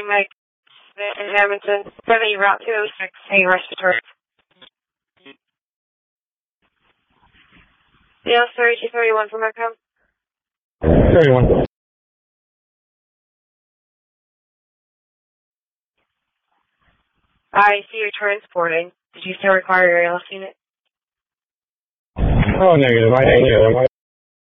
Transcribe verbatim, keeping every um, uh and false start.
three, Mike, in Edmonton, seventy Route two oh six, hey, respiratory. Yeah, thirty-two thirty-one from Echo. thirty-one. I see you're transporting. Did you still require your A L S unit? Oh, negative. I negative.